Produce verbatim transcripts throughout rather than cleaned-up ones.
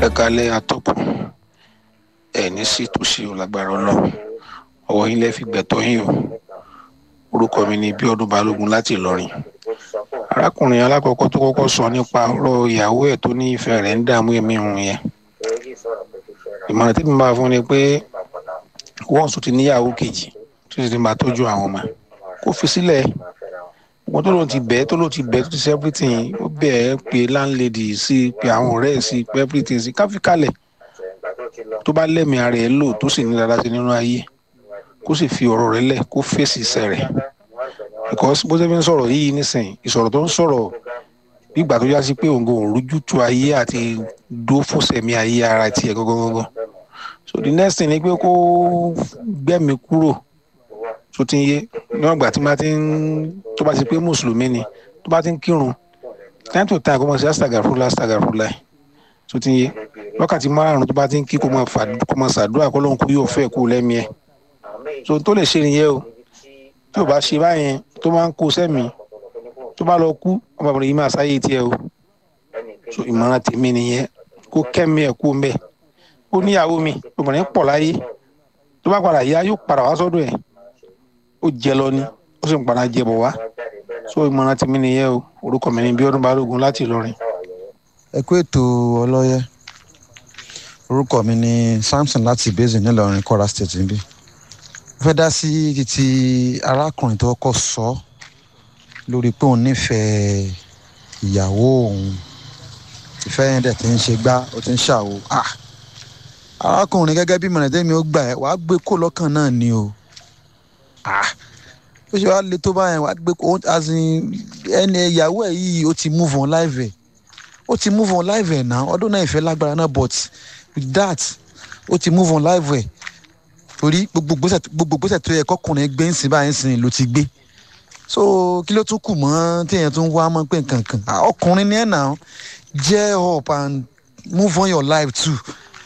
ẹ kalẹ̀ atọ́kùn ẹ̀ ní sí tòsí o lágbára ọlọ́run ọwọ́ yín lẹ́ fi gbẹ̀tọ́ yín o. Orúkọ mi ni Bíọ́dún Balógun láti Ìlọrin. Arákùnrin alákọ̀ọ́kọ́ tó kọ́kọ́ sọ nípa ọ̀rọ̀ ìyàwó ẹ̀ tó ní ìfẹ́ rẹ̀ ń dààmú ẹ̀mí òun yẹn, ìmọ̀ràn tí mo bá fún ni pé wọ́n sùn ti níyàwó kejì tó sì ti máa tọ́jú àwọn ọmọ kó fi sílẹ̀. Wọ́n tó lóun ti bẹ́ẹ̀ tó lóun ti bẹ́ẹ̀ tó ti ṣe everything, ó bẹ́ẹ̀ pé landlady sí, pé àwọn ọ̀rẹ́ ẹ̀ sí, pé everything sí, ká fi kalẹ̀. Tó bá lẹ́mìí ara ẹ̀ lò tó sì ní dáadáa sí nínú ayé, kó sì fi ọ̀rọ̀ rẹ̀ lẹ̀, kó fèsì iṣẹ́ rẹ̀. Because bó ṣe fi ń sọ̀rọ̀ yìí nísìnyí, ìsọ̀rọ̀ tó ń sọ̀rọ̀ nígbà tó yá sí pé òun kò rújú tu ayé àti dó fòsẹ̀mí ayé ara tiẹ̀ gọ́gọ́gọ́gọ́. So the next thing ni pé kó gbẹ́mi kúrò tó ti ń yé níwọ̀n ìgbà tí máa ti ń tó bá ti pé mùsùlùmí ni tó bá ti ń kírun time to time kó máa ṣe astagafurullah astagafurullah tó ti ń yé wákàtí márùn-ún tó bá ti ń kí kó máa fà kó máa ṣàdúrà kó lóun kú yóò fẹ́ kú lẹ́mìí ẹ̀. So tó lè ṣe nìyẹn o. Tí ò bá ṣe báyẹn tó máa ń kó sẹ́mi tó bá lọ kú ọmọbìnrin yìí máa sáyé tiẹ̀ o. So ìmọ̀ràn tèmi nìyẹn, kó kẹ́mi ẹ̀ kú mbẹ́. Ó níyàwó mi obìnrin pọ̀ láyé, tó bá padà yá yóò padà wá sọ́dọ̀ ẹ̀, ó jẹ lọ ni ó sì ń padà jẹ bọ̀ wá. So ìmọ̀ràn tèmi nìyẹn o. Orúkọ mi ni Bíọ́dún Balógun láti Ìlọrin. Ẹ kú ètò ọlọ́yẹ. Orúkọ mi ni Samson láti Ìbézè nílọrin Kwara State níbí. Fẹ́ dá sí títí arákùnrin tó kọ́ sọ lórí pé òun nífẹ̀ẹ́ ìyàwó òun, ìfẹ́ yẹn dẹ̀ ti ń ṣe gbá ó ti ń ṣàwò. Ah! Arákùnrin gẹ́gẹ́ bí ìmọ̀ràn tẹ́mi ó gbà ẹ́ wàá gbé kó lọ́kàn náà ni o. Ah! Ó ṣe wá le tó báyẹn wàá gbé kó as in ẹni ìyàwó ẹ̀ yìí ó ti move on live ẹ̀ ó ti move on live ẹ̀ náà ọdún náà ìfẹ́ lágbára náà but with that ó ti move on live ẹ̀ torí gbogbo gbèsè tó yẹ kọkùnrin gbé ń sìn báyìí ń sìn ló ti gbé. So kí ló tún kù mọ́ téèyàn tún wá mọ́ pé nǹkan kan ọkùnrin ni ẹ̀ náà jẹ́ up and move on your life too.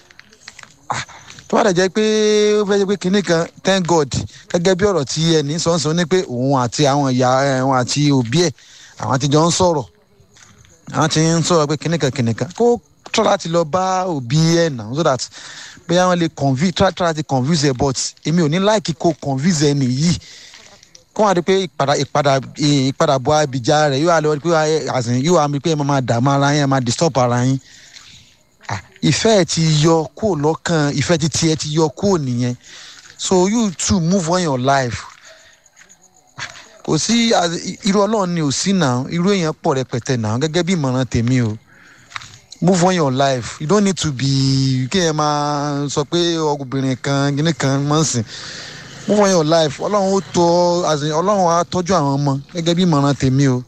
Tó bá dẹ̀ jẹ́ pé ó fẹ́ jẹ́ pé kinní kan thank God gẹ́gẹ́ bí ọ̀rọ̀ tí ẹni sọ̀nsọ̀ ní pé òun àti àwọn ìyá ẹ̀wọ̀n àti òbí ẹ̀ àwọn ti jọ ń sọ̀rọ̀ àwọn ti ń sọ̀rọ̀ pé kinní kan kinní kan kó tọ́ láti lọ bá òbí ẹ̀ náà so that bóyá wọ́n lè convince try try to convince ẹ̀ but èmi ò ní láìkí kó convince ẹ̀ nìyí kó wá di pé ìpadà ìpadà ìpadàbọ̀ abìjà rẹ̀ yóò wá lọ pé àsìn yóò wá mi pé ẹ máa dààmú ara yín ẹ máa disturb ara yín. Ìfẹ́ ẹ̀ ti yọ kó lọ́kàn ìfẹ́ ti tiẹ̀ ti yọ kó nìyẹn so you too move on your life. Kò sí irú ọlọ́run ni ò sí náà irú èèyàn pọ̀ rẹpẹtẹ náà gẹ́gẹ́ bí ìmọ̀ràn tèmi o. Move on your life. You don't need to be kí ẹ máa sọ pé ọkùnrin kan gíní kan máa ń sìn. Move on your life. Ọlọ́run ó tọ́ ọlọ́run á tọ́jú àwọn ọmọ gẹ́gẹ́ bí ìmọ̀ràn tèmi o.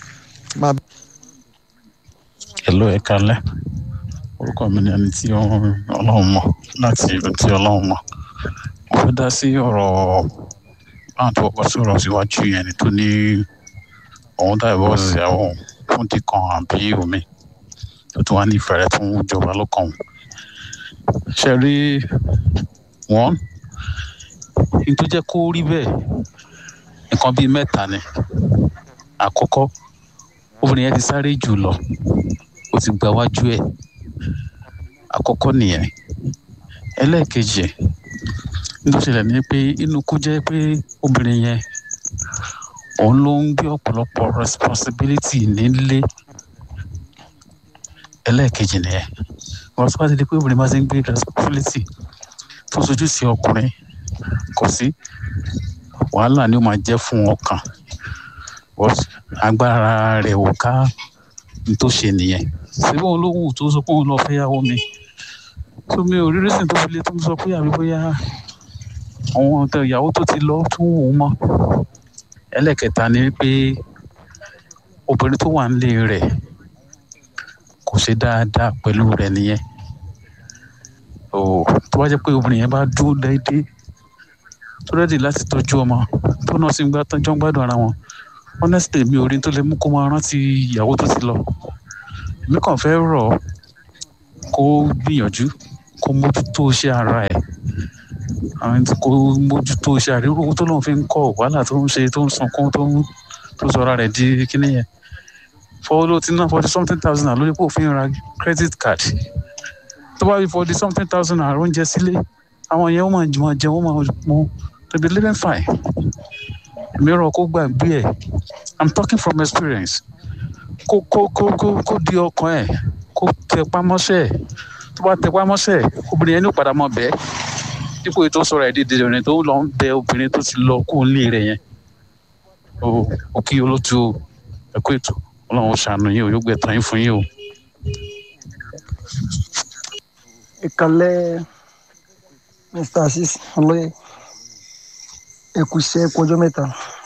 Hello, ẹ kálẹ́. Orúkọ mi ni ẹni tí ọlọ́run mọ̀ láti ìlú tí ọlọ́run mọ̀. Mo fẹ́ dá sí ọ̀rọ̀ báwọn tó kọ́kọ́ sọ̀rọ̀ síwájú yẹn ni tó ní òun dá ìbọ̀sì àwọn fún díkan àbí omi tó tún wá ní ìfẹ́ rẹ̀ tó ń jọba lọ́kàn wọn. Ṣé rí wọ́n ní tó jẹ́ kó rí bẹ́ẹ̀ nǹkan bíi mẹ́ta ni. Àkọ́kọ́ obìnrin yẹn ti sáré jù lọ ó ti gba wájú ẹ̀ àkọ́kọ́ nìyẹn. Ẹlẹ́ẹ̀kejì ní tó ṣẹlẹ̀ ni pé inú kó jẹ́ pé obìnrin yẹn òun ló ń gbé ọ̀pọ̀lọpọ̀ responsibility nílé. Ẹlẹ́ẹ̀kejì nìyẹn. Wọ́n sọ wá ti di pé obìnrin máa ti ń gbé responsibility tó sojú sí ọkùnrin kò sí wàhálà ni ó máa jẹ́ fún ọkàn agbára rẹ̀ ò ká ní tó ṣe nìyẹn. Síbí òun ló wù tó sọ pé òun lọ fẹ́ yàwó mi tó mi ò rí rísìn tó fi lé tó ń sọ pé àbí bóyá àwọn ìyàwó tó ti lọ tó wù ú mọ́. Ẹlẹ́ẹ̀kẹta ni pé obìnrin tó wà nílé rẹ̀ kò ṣe dáadáa pẹ̀lú rẹ̀ nìyẹn. Tó bá jẹ́ pé obìnrin yẹn bá dúró déédéé tó rẹ́dì láti tọ́jú ọmọ tó náà sì ń gbá tọ́jọ́ ń gbádùn ara wọn honestly mi ò rí tó lè mú kó máa rántí ìyàwó tó ti lọ. Èmi kàn fẹ́ rọ̀ kó gbìyànjú kó mójútó iṣẹ́ ara ẹ̀ àwọn tí kò mójútó iṣẹ́ àríwó owó tó lóun fi ń kọ́ wàhálà tó ń ṣe tó ń sunkún tó ń tó sọra rẹ̀ di kíní yẹn fọwọ́ ló ti ná forty something thousand naira lórí pé òfin ra credit card tó bá rí forty something thousand naira oúnjẹ sílé àwọn yẹn wọ́n máa jùmọ̀ jẹun wọ́n máa mú to be living fine. èmi rọ̀ kó gbàgbé ẹ̀ I'm talking from experience. kó kó kó kó kó di ọkàn ẹ̀ kó tẹpá mọ́ṣẹ́ ẹ̀ tó bá tẹpá mọ́ṣẹ́ ẹ̀ obìnrin yẹn ní padà mọ́ bẹ́ẹ̀ dípò ètò sọ̀rọ̀ ẹ̀ dídì obìnrin tó lọ ń bẹ obìnrin tó ti lọ kó lé rẹ̀ yẹn. o ò kí olótú ẹ̀kọ́ ètò ọlọ́run ṣàánú yín o yóò gbẹ̀tàn yín fún yín o. ìkàlẹ̀ Mr Azeez Ọlọ́yẹ ẹ̀kúṣẹ́ ẹ̀kú ọjọ́ mẹ́ta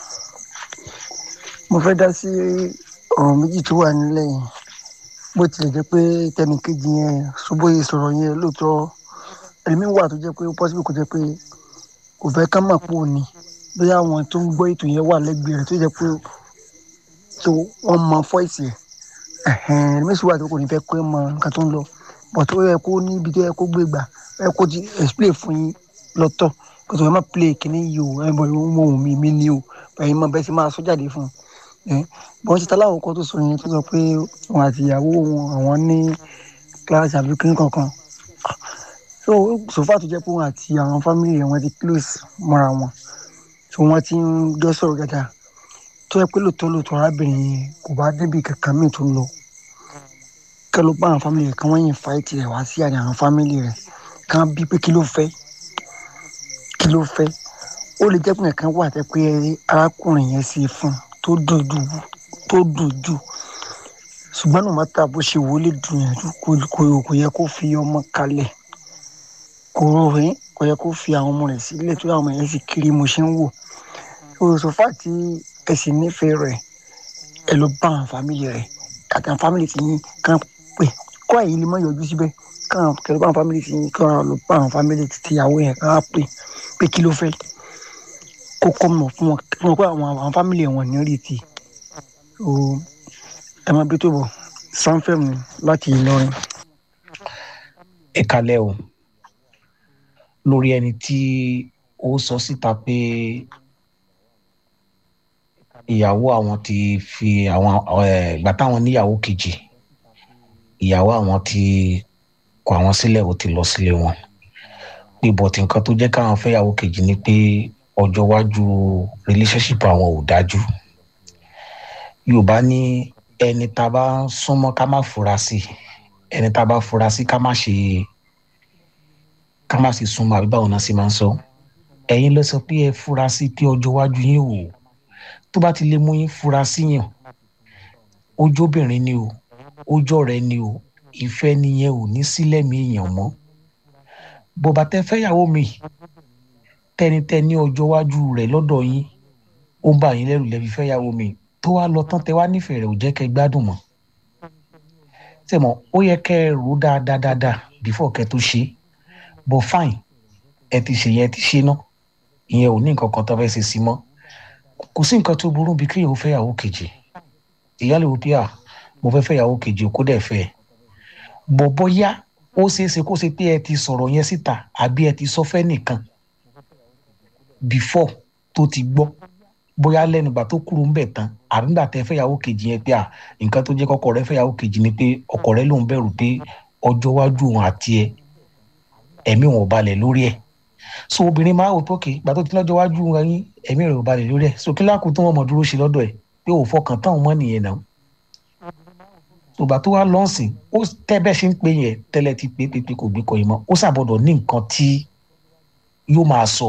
mo fẹ́ dá sí ọ̀rọ̀ méjì tó wà nílẹ̀ yìí bó tilẹ̀ jẹ́ pé tẹnìkejì yẹn ṣùgbọ́n sọ̀rọ̀ yẹn lóòótọ́ ẹ̀mí wà tó jẹ́ pé ó pọ́sibú kò jẹ́ pé kò fẹ́ ká mà pò ní bí àwọn tó ń gbọ́ ètò yẹn wà lẹ́gbẹ̀ẹ́ rẹ̀ tó jẹ́ pé tó wọ́n mọ fọ́ìsì ẹ̀ ẹ̀mí sì wà tó kò ní fẹ́ kó mọ nǹkan tó ń lọ but ó yẹ kó ní ibi tó yẹ kó gbé gbà ẹ kó ti explain fún yín lọ́tọ̀ kò tó yẹ má play kìíní yìí o ẹ bọ̀ ìwọ̀n ohun mi mi ni o ẹ̀yin mọ bẹ́ẹ̀ sì máa sọ jáde fún un bọ́n ti taláwọ̀ kọ́ tó sọ yẹn tó sọ pé òun àti ìyàwó wọn àwọn ní kíláàsì àbí kìíní kankan so sòfà tó jẹ́ pé òun àti àwọn fámìlì rẹ̀ wọ́n ti close mọ́ra wọn so wọ́n ti ń jọ sọ̀rọ̀ dáadáa tó yẹ pé lóòótọ́ lóòótọ́ arábìnrin yẹn kò bá débi kankan míì tó ń lọ kí ló bá àwọn fámìlì rẹ̀ kí wọ́n yìn fáìtì rẹ̀ wá sí àárín àwọn fámìlì rẹ̀ kí wọ́n bí pé kí ló fẹ́ kí ló fẹ́ ó lè jẹ́ pé nǹkan wà tẹ́ pé arákùnrin yẹn ṣe fún tó dùn jù tó dùn jù ṣùgbọ́n no matter bó ṣe wọlé dùn yẹn kò yẹ kó fi ọmọ kalẹ̀ kò rọrùn kò yẹ kó fi àwọn ọmọ rẹ̀ sílẹ̀ tó àwọn ọmọ yẹn sì kiri mo ṣe ń wò òṣòfà tí ẹ sì nífẹ̀ẹ́ rẹ̀ ẹ ló bá àwọn fámìlì rẹ̀ àti àwọn fámìlì tí yín kan pè kọ́ àyè lè má yọjú síbẹ̀ káwọn kẹlẹ́ bá àwọn fámìlì tí yín kọ́ ló bá àwọn fámìlì tí ìyàwó yẹn kan pè pé kí ló fẹ́ kó kọ́ mọ̀ fún wọn fún wọn pé àwọn àwọn fámìlì wọn ní rí ti o ẹ máa bí tó bọ̀ sanfẹ́mu láti Ìlọrin. ẹ kalẹ́ o lórí ẹni tí ó sọ síta pé ìyàwó àwọn ti fi àwọn ìgbà táwọn níyàwó kejì ìyàwó àwọn ti kọ àwọn sílẹ̀ ó ti lọ sílé wọn pé bọ̀tì nǹkan tó jẹ́ káwọn fẹ́yàwó kejì ni pé ọjọ́ iwájú relationship àwọn ò dájú. Yorùbá ní ẹni tá a bá súnmọ́ ká má fura sí ẹni tá a bá fura sí ká má ṣe ká má ṣe súnmọ́ àbí báwọn náà sì máa ń sọ. ẹ̀yin ló sọ pé ẹ fura sí pé ọjọ́ iwájú yín ò tó bá ti lè mú yín fura síyàn ojóbìnrin ni o ojọ́ rẹ ni o ìfẹ́ nìyẹn ò ní sílẹ̀ mi èèyàn mọ́ bọ̀bá tẹ fẹ́yàwó mi tẹnitẹni ọjọ́ iwájú rẹ̀ lọ́dọ̀ yín ó ń bà yín lẹ́rù lẹ́bi fẹ́yàwó mi tó wá lọ tán tẹ wá nífẹ̀ẹ́ rẹ̀ ò jẹ́ kẹ́ gbádùn mọ́ sẹ́mọ̀ ó yẹ kẹ́ ẹ rò dáadáa dáadáa before kẹ́ tó ṣe but fine ẹ ti ṣe yẹn ẹ ti ṣe ná ìyẹn ò ní nǹkan kan tó fẹ́ ṣe sí mọ́ kò sí nǹkan tó burú bí kéèyàn ó fẹ́yàwó kejì ìyá lè wò pé à mo fẹ́ fẹ́yàwó kejì kó dẹ̀ fẹ́ bọ̀ bọ́yá ó ṣeé ṣe kó ṣe pé ẹ ti sọ̀rọ̀ yẹn síta àbí ẹ ti sọ fẹ́ nìkan before tó ti gbọ́ bóyá lẹ́nu ìgbà tó kúrò ń bẹ̀ tán àbí nígbà tẹ́ fẹ́yàwó kejì yẹn pé à nǹkan tó jẹ́ kọ́kọ́ rẹ fẹ́yàwó kejì ni pé ọkọ rẹ ló ń bẹ̀rù pé ọjọ́ iwájú òun àti ẹ ẹ̀mí wọn ò balẹ̀ lórí ẹ̀ so obìnrin máa wò pé òkè ìgbà tó ti lọ́jọ́ iwájú wọn yín ẹ̀mí rẹ̀ ò balẹ̀ lórí ẹ̀ so kí lákòó tó wọn mọ̀ dúró ṣe lọ́dọ̀ ẹ̀ pé ò fọkàn tán mọ́ nìyẹn náà ṣùgbọ́n tó wá lọ́sìn ó tẹ́ bẹ́ẹ̀ ṣe ń pè yẹn tẹ́lẹ̀ ti pé pé kò gbé kọ yìí mọ́ ó ṣàbọ̀dọ̀ ní nǹkan tí yóò máa sọ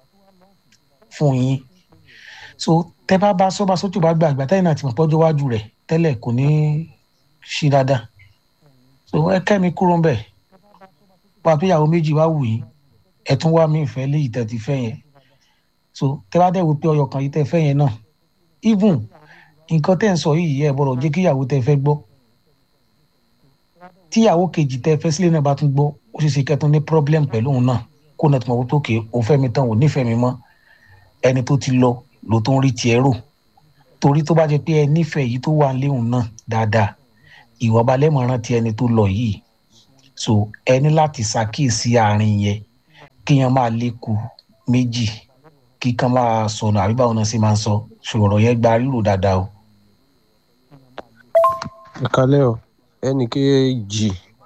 fún yín so tẹ́ bá bá sọ bá sójú bá gbà àgbà tẹ́yìn náà ti mọ̀ pọ́jọ́ wájú rẹ̀ tẹ́lẹ̀ kò ní ṣí dáadáa so ẹ kẹ́mi kúrò ń bẹ̀ pàtó ìyàwó méjì wá wù yín ẹ tún wá mí ìfẹ́ léyìí tẹ́ ti fẹ́ yẹn so tẹ́ bá dẹ̀ wò pé ọyọ kan yìí tẹ́ fẹ́ yẹn náà even nǹkan tẹ́ ń sọ yìí ẹ gbọ́dọ̀ jẹ́ kí ìyàwó tẹ́ fẹ́ gbọ́ tíyàwó kejì tẹ́ fẹ́ sílé náà bá tún gbọ́ ó ṣeé ṣe kẹ́tún ní problem pẹ̀lú òun náà kó náà tó mọ̀ wípé òkè ó fẹ́ mi tán ò nífẹ̀ẹ́ mi mọ́ ẹni tó ti lọ ló tó ń rí tiẹ̀ rò torí tó bá jẹ́ pé ẹ nífẹ̀ẹ́ yìí tó wà léhùn náà dáadáa ìwà balẹ̀ mọ̀ràn ti ẹni tó lọ yìí so ẹ ní láti ṣàkíyèsí àárín yẹn kéèyàn máa lékù méjì kíkan máa sọnù àbí báwọn náà sì máa ń sọ ṣòro yẹn gba rírò dáadáa o. ìkàlẹ́ o ẹnì kejì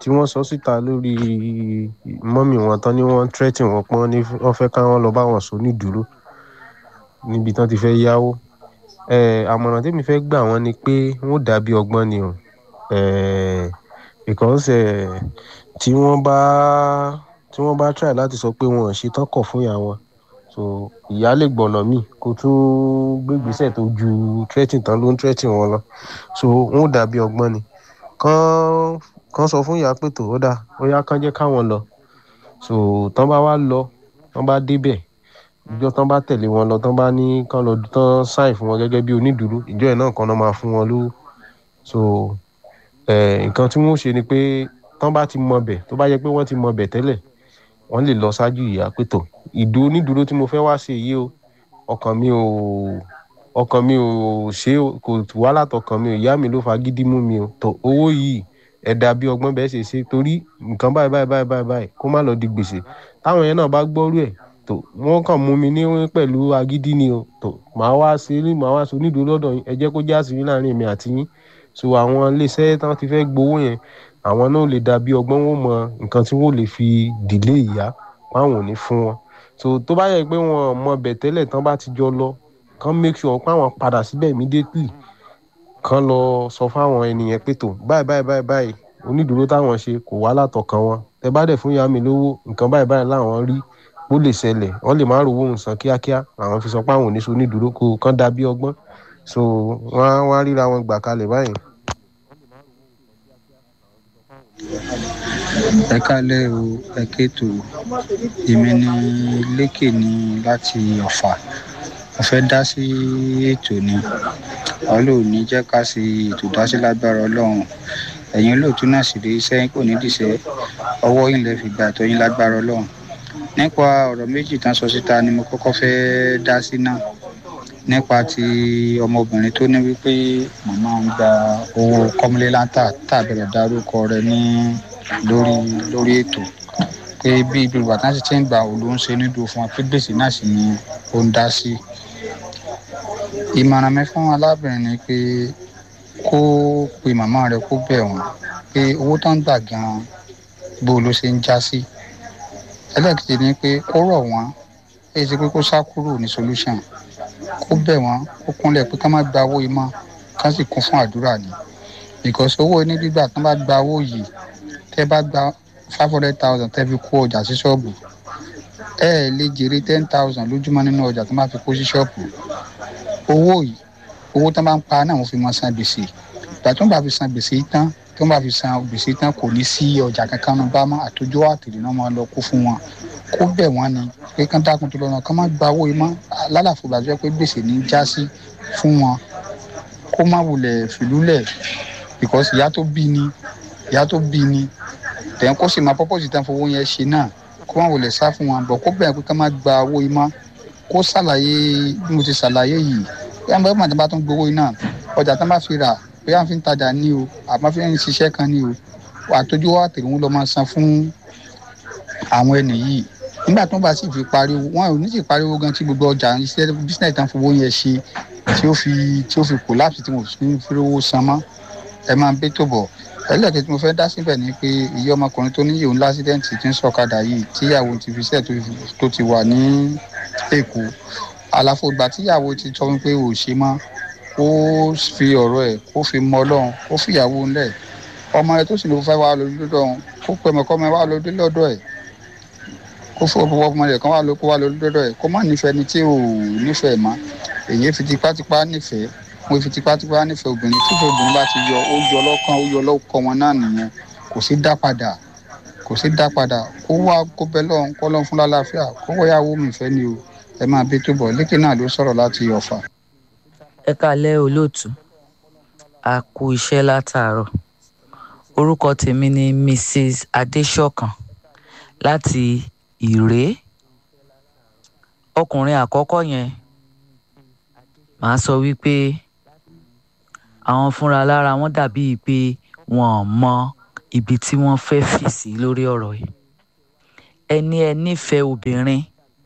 tí wọ́n sọ síta lórí mọ́mì wọn tán ni wọ́n threaten wọn pọ́n ní wọ́n fẹ́ káwọn lọ bá wọn sọ nídùúró níbi tán ti fẹ́ yáwó. Eh, àmọ̀ràn tèmi fẹ́ gbà wọ́n ni pé wọ́n dàbí ọgbọ́n ni o. Eh, because eh, tí wọ́n bá tí wọ́n bá try láti sọ pé wọn ò ṣe tán kọ̀ fún ìyá wọn, so ìyá lè gbọ̀nà míì kó tún gbé ìgbésẹ̀ tó ju threaten tán ló ń threaten wọn lọ. So wọ́n dàbí ọgbọ́n ni. Kán kán sọ fún ìyá pé tó ó dáa ó yá kán jẹ́ káwọn lọ. So tán bá wá lọ tán bá débẹ̀ ìjọ tán bá tẹ̀lé wọn lọ tán bá ní kán lọ tán sign fún wọn gẹ́gẹ́ bí onídùúró ìjọ ẹ̀ náà kan náà máa fún wọn lówó. So eh, nǹkan tí wọ́n ṣe ni pé tán bá ti mọ bẹ̀ tó bá yẹ pé wọ́n ti mọ bẹ̀ tẹ́lẹ̀ wọ́n lè lọ ṣáájú ìyá pé tó ìdó onídùúró tí mo fẹ́ wá ṣe yìí o ọkàn mi ò ọkàn mi ò ṣe kò wá látọkàn mi ò ìyá mi ló fagídí mú mi o tó owó yìí ẹ dàbí ọgbọ́n bẹ́ẹ̀ ṣe ṣe torí nǹkan báyìí báyìí báyìí báyìí báyìí kó má lọ di gbèsè táwọn yẹn náà bá gbọ́rú ẹ̀ tó wọ́n kàn mú mi ní pẹ̀lú agídí ni o tó màá wá ṣe rí màá wá ṣe onídùúró lọ́dọ̀ yín ẹ jẹ́ kó já sí láàrin èmi àti yín. So àwọn iléeṣẹ́ tán ti fẹ́ gbowó yẹn àwọn náà lè dàbí ọgbọ́n wọn mọ nǹkan tí wọ́n lè fi dìlé ìyá páwọn ò ní fún wọn. So tó bá yẹ pé wọn mọ bẹ̀ tẹ́lẹ̀ tán bá ti jọ lọ kán make sure páwọn padà síbẹ̀ immediately kán lọ sọ fáwọn ènìyàn pé tó báyìí báyìí báyìí báyìí onídùúró táwọn ṣe kò wá látọkàn wọn ẹ bá dẹ̀ fún ìyá mi lówó nǹkan báyìí báyìí láwọn rí ó lè ṣẹlẹ̀ wọ́n lè má rówó nǹkan kíákíá àwọn fi sọ pé àwọn ò ní so onídùúró kó kán dàbí ọgbọ́n. So wọ́n á wọ́n á ríra wọn gbà kalẹ̀ báyìí. Ẹ kálẹ̀ o ẹ kéètò èmi ní lékè ní láti Ọ̀fà mo fẹ́ dá sí ètò ni Ọlọ́run ní jẹ́ ká sí ètò dá sí lágbára Ọlọ́run ẹ̀yin olóòtú náà sì rí iṣẹ́ kò ní dìṣẹ́ ọwọ́ yín lẹ fi gbà tó yín lágbára Ọlọ́run. Nípa ọ̀rọ̀ méjì tán sọ síta ni mo kọ́kọ́ fẹ́ dá sí náà nípa ti ọmọbìnrin tó ní wípé màmá ń gba owó kọ́mílẹ́lántà tàbẹ̀rẹ̀ dárúkọ rẹ̀ ní lórí lórí ètò pé bí ibi ìgbà tí wọ́n sì ti ń gba òun ló ń ṣe nídùú fún wọn pé gbèsè náà sì ni ó ń dá sí. Ìmọ̀ràn mi fún alábìnrin ni pé kó pe màmá rẹ̀ kó bẹ̀ wọ́n pé owó tó ń gbà gan-an bó ló ṣe ń já sí. Ẹlẹ́ẹ̀kejì ni pé kó rọ̀ wọ́n èyí ti pé kó sá kúrò ní solution kó bẹ̀ wọ́n kó kúnlẹ̀ pé ká má gba owó yìí mọ́ ká sì kún fún àdúrà ni because owó ní gbígbà tó bá gba owó yìí tẹ́ bá gba five hundred thousand tẹ́ fi kó ọjà sí ṣọ́ọ̀bù ẹ ẹ̀ lè jèrè ten thousand lójúmọ́ nínú ọjà tó bá fi kó sí ṣọ́ọ̀bù. Owó yìí owó tó bá ń pa náà wọ́n fi máa san gbèsè ìgbà tó ń bá fi san gbèsè tán tó ń bá fi san gbèsè tán kò ní sí ọjà kankan náà bá mọ́ àtòjọ́ àtìrí náà máa lọ kó fún wọn kó bẹ̀ wọ́n ni pé kán dákun tó lọ́nà kán má gba owó yìí mọ́ lálàfo gbàgbé pé gbèsè ní já sí fún wọn kó má wulẹ̀ fìlúlẹ̀ because ìyá tó bí ni ìyá tó bí ni tẹ̀yìn kó sì máa pọ́pọ́sì tán fowó yẹn ṣe náà kó má wulẹ̀ sá fún wọn bọ̀ kó bẹ̀ pé kán má gba owó yìí mọ́ kó ṣàlàyé bí mo ti ṣàlàyé yìí bí àwọn ẹgbẹ́ màdàbà tó ń gbowó yìí náà ọjà tán bá fi rà pé à ń fi ń tajà ní o àmọ́ fi ń ṣiṣẹ́ kan ní o àtọ́jú wa tèmi wọn lọ máa san fún àwọn ẹni yìí nígbà tó bá sì fi pariwo wọn ò ní sì pariwo gan tí gbogbo ọjà iṣẹ́ bísínẹsì tán fowó yẹn ṣe tí ó fi tí ó fi collapse tí mo fi ń fi owó san mọ́ ẹ máa bẹ tó bọ̀ ẹlẹ́ẹ̀kejì tí mo fẹ́ dá síbẹ̀ ni pé ìyá ọmọkùnrin tó ní ìyóò ńlá ásídẹ́ǹtì tí ń sọ̀kadà yìí tíyàwó ti fi iṣẹ́ tó ti wà ní Èkó àlàfo ìgbà tíyàwó ti sọ wípé ò ṣe mọ́ ó fi ọ̀rọ̀ ẹ̀ kó fi mọ Ọlọ́run ó fìyàwó ńlẹ̀ ọmọ rẹ̀ tó sì ló fẹ́ wá lórí lọ́dọ̀ ọ̀hún kó pẹ̀mọ́kọ́mọ wá lórí lọ́dọ̀ ẹ̀ kó fún ọmọ ọmọ rẹ̀ kan wá ló kó wá lórí lọ́dọ̀ ẹ̀ kó má nífẹ̀ẹ́ ni tí ò nífẹ̀ẹ́ mọ́ èyí fi tipátipá nífẹ̀ẹ́ mo fi tipátipá nífẹ̀ẹ́ obìnrin tí obìnrin bá ti yọ ó yọ lọ́kàn ó yọ lọ́kàn wọn náà nìyẹn kò sí dá padà kò sí dá padà kó wá kó bẹ́ lọ́hùn kó lọ́hùn fún lálàáfíà kó wọ́yàwó mi fẹ́ ni o ẹ máa bí tó bọ̀ lékè náà ló sọ̀rọ̀ láti Ọ̀fà. Ẹ káalẹ́ olóòtú a kú iṣẹ́ látàárọ̀ orúkọ tèmi ni Mrs Adéṣọ̀kan láti Ìré. Ọkùnrin àkọ́kọ́ yẹn màá sọ wípé àwọn fúnra lára wọn dàbí pé wọn ò mọ ibi tí wọ́n fẹ́ fì sí lórí ọ̀rọ̀ yìí. Ẹni ẹ nífẹ̀ẹ́ obìnrin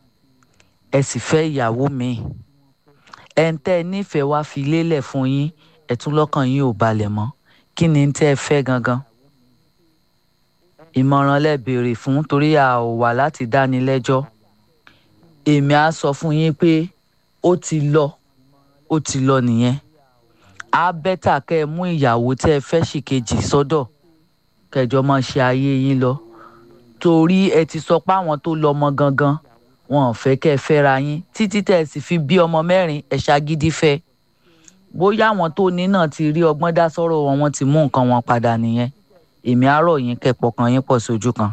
ẹ sì fẹ́ ìyàwó mi ẹ ń tẹ́ ẹ nífẹ̀ẹ́ wá fi lélẹ̀ fún yín ẹ tún lọ́kàn yín ò balẹ̀ mọ́ kí ni tẹ́ ẹ fẹ́ gangan. ìmọ̀ràn lẹ béèrè fún torí a ò wà láti dáni lẹ́jọ́. Èmi á sọ fún yín pé ó ti lọ ó ti lọ nìyẹn. Á bẹ́tà kẹ́ ẹ mú ìyàwó tẹ́ ẹ fẹ́ ṣìkejì sọ́dọ̀ kẹjọ máa ṣe ayé yín lọ. Torí ẹ ti sọ pé àwọn tó lọ́mọ gangan wọn ò fẹ́ kẹ́ ẹ fẹ́ra yín títí tẹ́ ẹ sì fi bí ọmọ mẹ́rin ẹ ṣagídí fẹ́. Bóyá àwọn tó ní náà ti rí ọgbọ́n dá sọ́rọ̀ wọn wọ́n ti mú nǹkan wọn padà nìyẹn. Èmi á rọ̀ yín kẹ́ pọkàn yín pọ̀ sójú kan.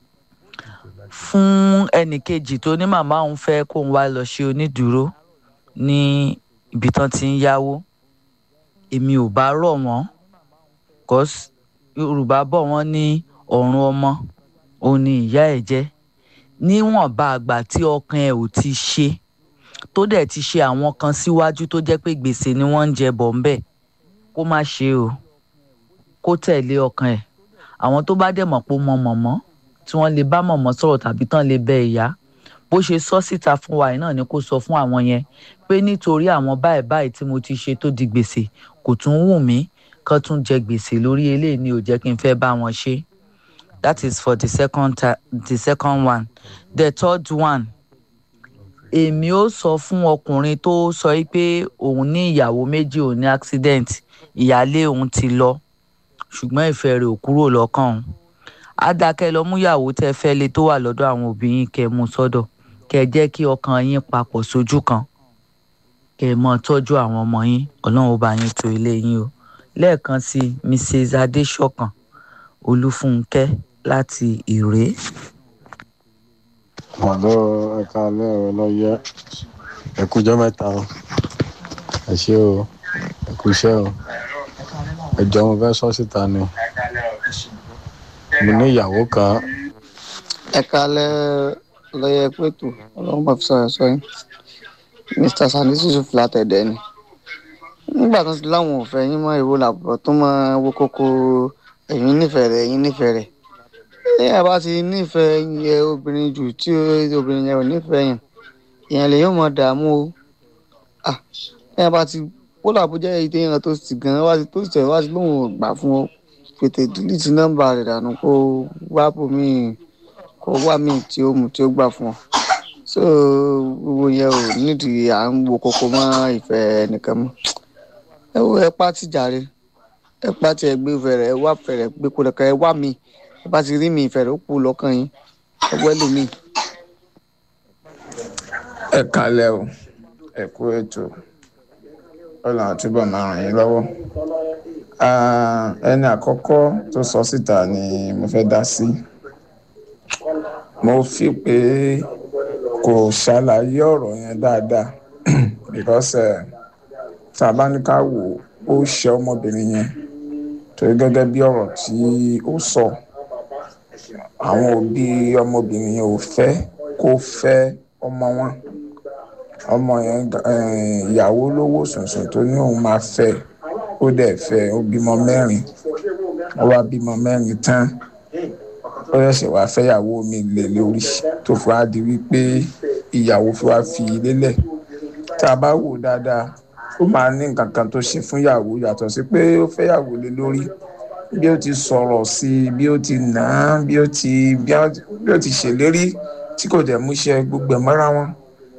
Fún ẹnì kejì tó ní màmá òun fẹ́ kó ń wá lọ ṣe onídùúró ní ibi tán ti ń yáwó, èmi ò bá rọ̀ wọ́n cause Yorùbá bọ̀ wọ́n ní ọ̀run ọmọ òun ni ìyá ẹ̀ jẹ́. Níwọ̀nba àgbà tí ọkàn ẹ̀ ò ti ṣe tó dẹ̀ ti ṣe àwọn kan síwájú tó jẹ́ pé gbèsè ni wọ́n ń jẹ bọ̀ ń bẹ̀, kó má ṣe o, kó tẹ̀lé ọkàn ẹ̀. Àwọn tó bá dẹ̀ mọ̀ pé ó mọ mọ̀mọ́ tí wọ́n lè bá mọ̀mọ́ sọ̀rọ̀ tàbí tán lè bẹ ìyá, bó ṣe sọ síta fún wa yìí náà ni kó sọ fún àwọn yẹn pé nítorí àwọn báyìí báyìí tí mo ti ṣe tó di gbèsè kò tún wù mí kán tún jẹ gbèsè lórí eléyìí ni ò jẹ́ kí n fẹ́ bá wọn ṣe. That is for the second ta- the second one. The third one, èmi ó sọ fún ọkùnrin tó sọ pé òun ní ìyàwó méjì, òun ní accident, ìyálé òun ti lọ ṣùgbọ́n ìfẹ́ rẹ̀ ò kúrò lọ́kàn òun. Á dákẹ́ lọ mú ìyàwó tẹ́ fẹ́ lé tó wà lọ́dọ̀ àwọn òbí yín kẹ́ mú sọ́dọ̀ kẹ́ jẹ́ kí ọkàn yín papọ̀ sójú kan kẹ́ mọ́ tọ́jú àwọn ọmọ yín. Ọlọ́run ó bá yín tó ilé yín o. Lẹ́ẹ̀kan sí Missus Adéṣọ̀kan Olúfúnkẹ́ láti Ìré. Àlọ́ ẹ̀ka alẹ́ ọ̀rọ̀ lọ́yẹ́ ẹ̀kújọ́ mẹ́ta o, ẹ ṣé o, ẹ̀kú iṣẹ́ o, ẹjọ́ mo fẹ́ sọ síta ni mo ní ìyàwó kan. Ẹ̀ka alẹ́ lọ́yẹ́ pẹ̀tù ọlọ́run bá fi sọ̀rọ̀ sọ yín. Mister Sanusi Yusuf látẹ̀dẹ̀ ni. Nígbà tó ti láwọn ò fẹ́ yín mọ́ ìwo làbọ̀ tó máa wo kókó ẹ̀yin nífẹ̀ẹ́ rẹ̀ ẹ̀yin nífẹ̀ẹ́ rẹ̀. Ẹ̀yin àbá ti nífẹ̀ẹ́ yẹ obìnrin jù tí obìnrin yẹn ò nífẹ̀ẹ́ yẹn, ìyẹn lè yóò mọ dààmú o. Ẹ̀yin àbá ti wó làbújá èyí téèyàn tó sì gan wá sí tó sì tẹ̀ wá sí lóun ò gbà fún ọ. Pété dìlítì nọ́mbà rẹ̀ dànù kó wá bò mí kó wá mí tí ó mú tí ó gbà fún ọ. So gbogbo yẹn ò nídìí à ń wo kókó mọ́ ìfẹ́ nìkan mọ́. Ẹ wo ẹ pátì jàre, ẹ pátì ẹ gbé ìfẹ́ rẹ̀ ẹ wá ìfẹ́ rẹ̀ gbé kó lọ́kàn ẹ wá mi. Ẹ bá ti rí mi ìfẹ́ rẹ̀ ó kú lọ́kàn yín, ẹ wẹ́lú mi. Ẹ kálẹ̀ o, ẹ kú ètò, Ọlọ́run àtúbọ̀ máa ràn yín lọ́wọ́. Ẹni àkọ́kọ́ tó sọ síta ni mo fẹ́ dá sí. Mo fi pé kò ṣàlàyé ọ̀rọ̀ yẹn dáadáa because tá a bá ní ká wò ó ṣe ọmọbìnrin yẹn torí gẹ́gẹ́ bí ọ̀rọ̀ tí ó sọ, àwọn òbí ọmọbìnrin yẹn ò fẹ́ kó fẹ́ ọmọ wọn. Ọmọ yẹn ìyàwó lówó sùnsùn tó ní òun máa fẹ́, ó dẹ̀ fẹ́, ó bímọ mẹ́rin, ó wá bímọ mẹ́rin tán, ó ṣẹ̀ṣẹ̀ wá fẹ́yàwó mi lè lórí tó fi wá di wípé ìyàwó fi wá fi lélẹ̀. Tá a bá wò dáadáa, ó máa ní nǹkan kan tó ṣe fún ìyàwó yàtọ̀ sí pé ó fẹ́yàwó lé lórí. Bí ó ti sọ̀rọ̀ sí i, bí ó ti nà án, bí ó ti bí ó ti ṣèlérí tí kò dẹ̀ múṣẹ gbogbo ẹ̀ mọ́ra wọn.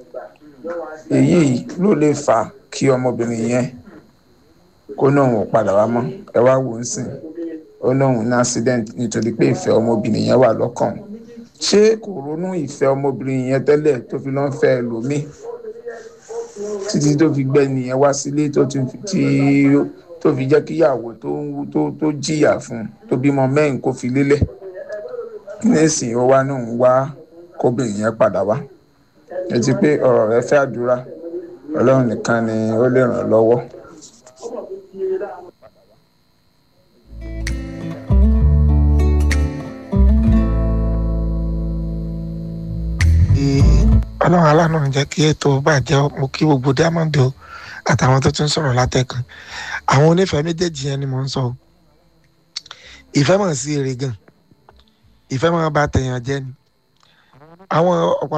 Èyí ló lè fà kí ọmọbìnrin yẹn kó náà wọ́n padà wá mọ́. Ẹ wá wò ó sìn, ó náà ní accident nítorí pé ìfẹ́ ọmọbìnrin yẹn wà lọ́kàn. Ṣé kò ronú ìfẹ́ ọmọbìnrin yẹn tẹ́lẹ̀ tó fi lọ́n fẹ́ ẹlòmíì títí tó fi gbẹ́ni yẹn wá sílé tó ti tó fi jẹ́ kí ìyàwó tó tó tó jìyà fún tó bímọ mẹ́rin kó fi lélẹ̀. Nísìnyí ó wá náà ń wá kóbìnrin yẹn padà wá. Ètí pé ọ̀rọ̀ rẹ̀ fẹ́ àdúrà, Ọlọ́run nìkan ni ó lè ràn lọ́wọ́. Ọlọ́run aláàánú jẹ́ kí ètò bàjẹ́. Mo kí gbogbo Diamond o àtàwọn tó tún sọ̀rọ̀ látẹ̀kàn. Àwọn onífẹ̀ẹ́ méjèèjì yẹn ni mò ń sọ. Ìfẹ́ mọ̀ sí èrè gan, ìfẹ́ mọ̀ bá tẹ̀yàn jẹ́ ni. Àwọn ọ̀pọ̀